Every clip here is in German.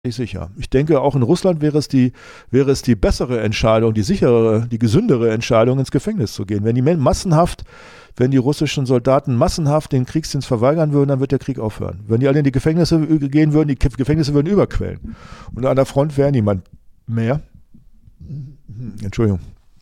nicht sicher. Ich denke, auch in Russland wäre es die bessere Entscheidung, die sicherere, die gesündere Entscheidung, ins Gefängnis zu gehen. Wenn die russischen Soldaten massenhaft den Kriegsdienst verweigern würden, dann wird der Krieg aufhören. Wenn die alle in die Gefängnisse gehen würden, die Gefängnisse würden überquellen. Und an der Front wäre niemand mehr. Entschuldigung.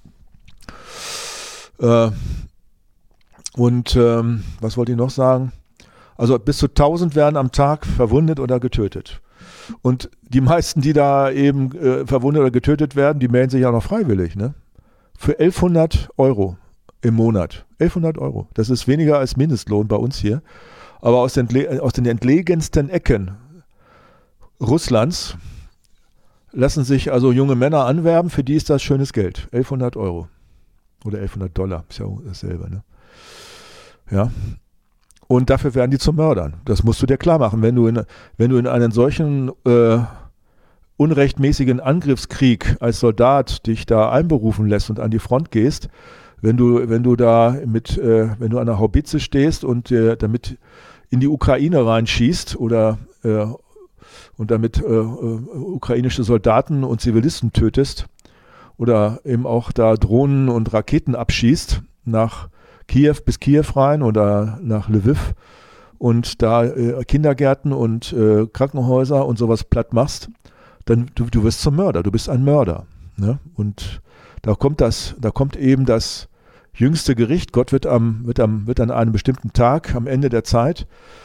Was wollte ich noch sagen? Also bis zu 1000 werden am Tag verwundet oder getötet. Und die meisten, die da eben verwundet oder getötet werden, die melden sich ja noch freiwillig, ne? Für 1100 Euro im Monat. 1100 Euro. Das ist weniger als Mindestlohn bei uns hier. Aber aus den entlegensten Ecken Russlands lassen sich also junge Männer anwerben, für die ist das schönes Geld. 1100 Euro. Oder 1100 Dollar. Ist ja dasselbe, ne? Ja. Und dafür werden die zu Mördern. Das musst du dir klar machen. Wenn du in einen solchen unrechtmäßigen Angriffskrieg als Soldat dich da einberufen lässt und an die Front gehst, wenn du an der Haubitze stehst und damit in die Ukraine reinschießt und damit ukrainische Soldaten und Zivilisten tötest oder eben auch da Drohnen und Raketen abschießt nach Kiew bis Kiew rein oder nach Lviv und da Kindergärten und Krankenhäuser und sowas platt machst, dann du wirst zum Mörder, du bist ein Mörder. Ne? Und da kommt eben das jüngste Gericht. Gott wird an einem bestimmten Tag, am Ende der Zeit,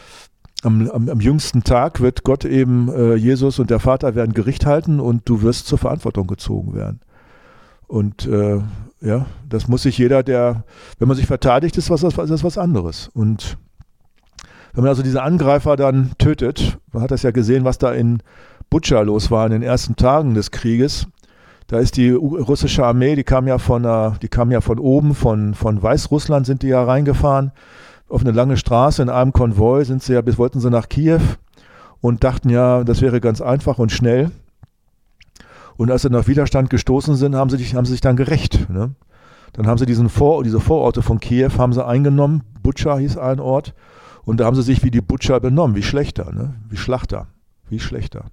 am jüngsten Tag wird Gott eben, Jesus und der Vater werden Gericht halten und du wirst zur Verantwortung gezogen werden. Und ja, das muss sich jeder, wenn man sich verteidigt, ist das was anderes. Und wenn man also diese Angreifer dann tötet, man hat das ja gesehen, was da in Butscha los war in den ersten Tagen des Krieges. Da ist die russische Armee, die kam ja von oben, von Weißrussland sind die ja reingefahren, auf eine lange Straße in einem Konvoi wollten sie nach Kiew und dachten ja, das wäre ganz einfach und schnell. Und als sie nach Widerstand gestoßen sind, haben sie sich dann gerächt. Ne? Dann haben sie diese Vororte von Kiew haben sie eingenommen. Butscha hieß ein Ort. Und da haben sie sich wie die Butscher benommen, wie Schlächter, ne? Wie Schlachter, wie Schlächter.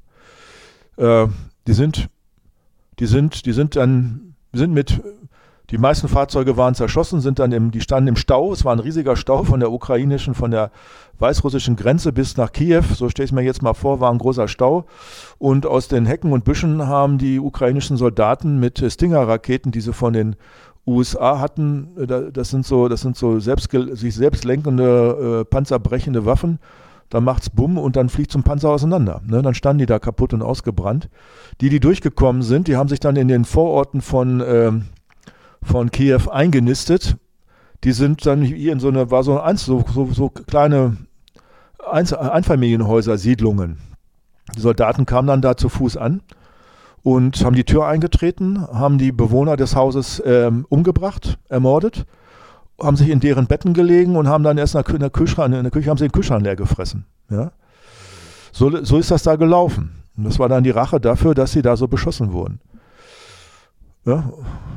Die meisten Fahrzeuge waren zerschossen, die standen im Stau. Es war ein riesiger Stau von der weißrussischen Grenze bis nach Kiew. So stelle ich mir jetzt mal vor, war ein großer Stau. Und aus den Hecken und Büschen haben die ukrainischen Soldaten mit Stinger-Raketen, die sie von den USA hatten, das sind so sich selbst lenkende, panzerbrechende Waffen. Da macht's Bumm und dann fliegt zum Panzer auseinander. Ne? Dann standen die da kaputt und ausgebrannt. Die durchgekommen sind, die haben sich dann in den Vororten von Kiew eingenistet. Die sind dann hier so kleine Einfamilienhäuser-Siedlungen. Die Soldaten kamen dann da zu Fuß an und haben die Tür eingetreten, haben die Bewohner des Hauses umgebracht, ermordet, haben sich in deren Betten gelegen und haben dann erst in der Küche haben sie den Kühlschrank leer gefressen. Ja? So ist das da gelaufen. Und das war dann die Rache dafür, dass sie da so beschossen wurden. Ja?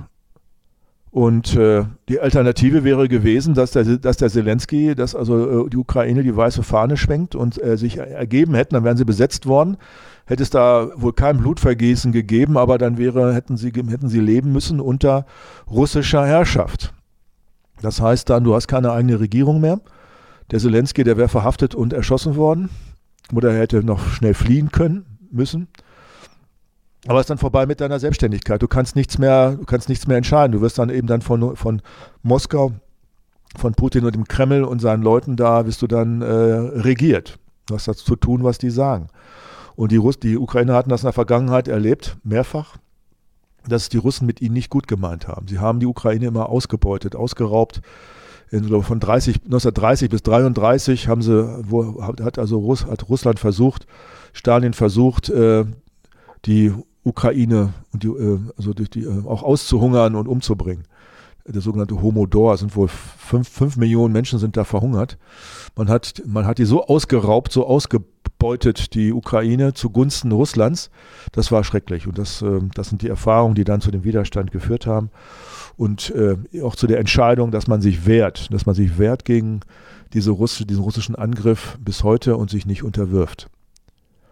Und die Alternative wäre gewesen, dass der Zelensky, dass also die Ukraine die weiße Fahne schwenkt und sich ergeben hätten, dann wären sie besetzt worden. Hätte es da wohl kein Blutvergießen gegeben, aber dann hätten sie leben müssen unter russischer Herrschaft. Das heißt dann, du hast keine eigene Regierung mehr. Der Zelensky, der wäre verhaftet und erschossen worden. Oder er hätte noch schnell fliehen müssen. Aber es ist dann vorbei mit deiner Selbstständigkeit. Du kannst nichts mehr entscheiden. Du wirst dann eben von Moskau, von Putin und dem Kreml und seinen Leuten da, wirst du dann regiert. Du hast das zu tun, was die sagen. Und die Ukrainer hatten das in der Vergangenheit erlebt, mehrfach, dass die Russen mit ihnen nicht gut gemeint haben. Sie haben die Ukraine immer ausgebeutet, ausgeraubt. Von 1930 bis 1933 hat Russland versucht, Stalin versucht, die Ukraine auch auszuhungern und umzubringen. Der sogenannte Homodor, sind wohl 5 Millionen Menschen sind da verhungert. Man hat die so ausgeraubt, so ausgebeutet, die Ukraine zugunsten Russlands. Das war schrecklich und das sind die Erfahrungen, die dann zu dem Widerstand geführt haben und auch zu der Entscheidung, dass man sich wehrt gegen diesen russischen Angriff bis heute und sich nicht unterwirft.